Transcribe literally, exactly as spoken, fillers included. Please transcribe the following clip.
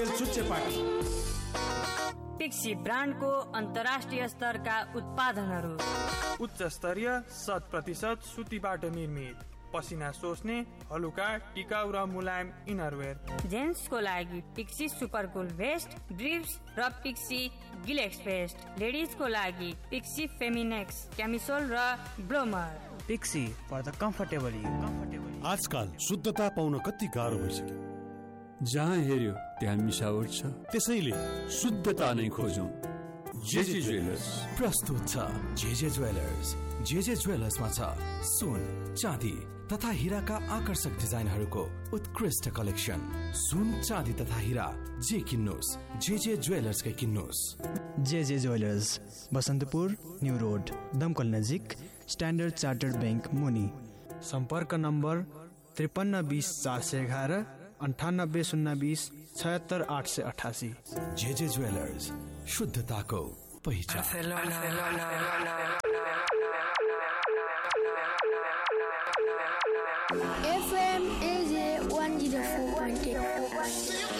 Royal चुच्चे पाटी। Pixie ब्रान्डको अन्तर्राष्ट्रिय स्तरका उत्पादनहरू, उच्च स्तरीय शत प्रतिशत सुतीबाट निर्मित, पसिना सोच्ने हलुका टिकाउ र मुलायम इनरवेयर। जेन्ट्सको लागि पिक्सी सुपर कुल भेस्ट, ब्रिफ्स र पिक्सी गिलेक्स भेस्ट। लेडिजको लागि पिक्सी फेमिनेक्स क्यामिसोल र ब्लोमर। Pixie for the comfortable you. आजकल शुद्धता पाउन कति गाह्रो भइसक्यो। जहाँ हेऱ्यो त्यहाँ मिसावट छ, त्यसैले शुद्धता नै खोजौं। जेजे ज्वेलर्स प्रस्तुत छ जेजे ज्वेलर्स। जेजे ज्वेलर्समा छ सुन, चाँदी तथा हिराका आकर्षक डिजाइनहरूको उत्कृष्ट कलेक्सन। सुन, चाँदी तथा हिरा जे किन्नुस् JJ ज्वेलर्सकै किन्नुस्। JJ jewellers, Basantapur new road, दमकल नजिक, स्ट्यान्डर्ड चार्टर्ड बैंक मुनि। सम्पर्क नम्बर त्रिपन्न बिस चार सय एघार, अन्ठानब्बे शून्य बिस छयत्तर आठ सय अठासी। जेजे ज्वेलर्स, शुद्धताको पहिचान। F M A J one zero four point eight.